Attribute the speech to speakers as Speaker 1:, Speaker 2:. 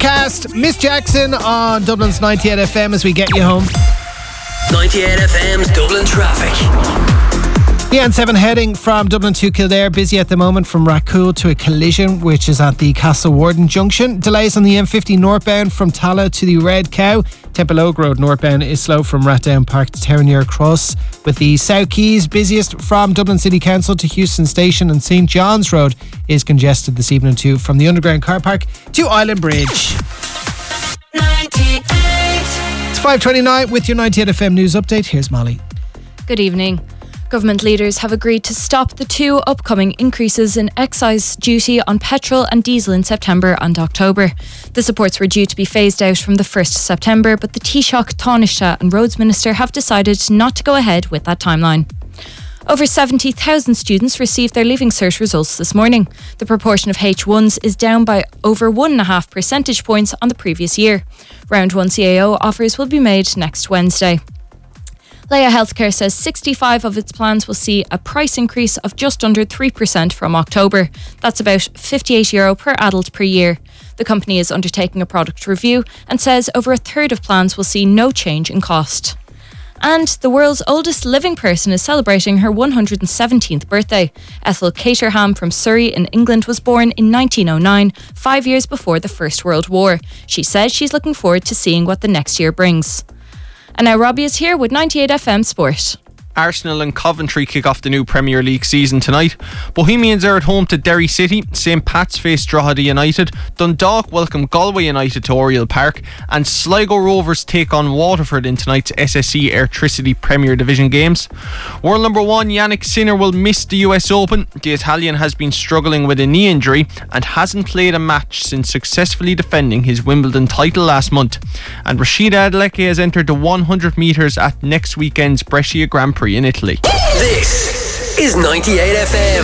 Speaker 1: Overcast, Miss Jackson on Dublin's 98 FM as we get you home.
Speaker 2: 98 FM's Dublin traffic.
Speaker 1: The N7 heading from Dublin to Kildare, busy at the moment from Racool to a collision which is at the Castle Warden junction. Delays on the M50 northbound from Tala to the Red Cow. Templeogue Road northbound is slow from Ratdown Park to Townere Cross, with the South Quays busiest from Dublin City Council to Houston Station, and St John's Road is congested this evening too from the Underground Car Park to Island Bridge.
Speaker 3: 98.
Speaker 1: It's 5:29 with your 98 FM news update. Here's Molly.
Speaker 4: Good evening. Government leaders have agreed to stop the two upcoming increases in excise duty on petrol and diesel in September and October. The supports were due to be phased out from the 1st September, but the Taoiseach, Taoiseach and Roads Minister have decided not to go ahead with that timeline. Over 70,000 students received their Leaving Cert results this morning. The proportion of H1s is down by over 1.5 percentage points on the previous year. Round 1 CAO offers will be made next Wednesday. Leia Healthcare says 65 of its plans will see a price increase of just under 3% from October. That's about €58 per adult per year. The company is undertaking a product review and says over a third of plans will see no change in cost. And the world's oldest living person is celebrating her 117th birthday. Ethel Caterham from Surrey in England was born in 1909, 5 years before the First World War. She says she's looking forward to seeing what the next year brings. And now Robbie is here with 98 FM Sport.
Speaker 5: Arsenal and Coventry kick off the new Premier League season tonight. Bohemians are at home to Derry City. St Pat's face Drogheda United. Dundalk welcome Galway United to Oriel Park. And Sligo Rovers take on Waterford in tonight's SSE Airtricity Premier Division games. World number 1 Yannick Sinner will miss the US Open. The Italian has been struggling with a knee injury and hasn't played a match since successfully defending his Wimbledon title last month. And Rashida Adeleke has entered the 100 metres at next weekend's Brescia Grand Prix in Italy.
Speaker 2: This is 98 FM.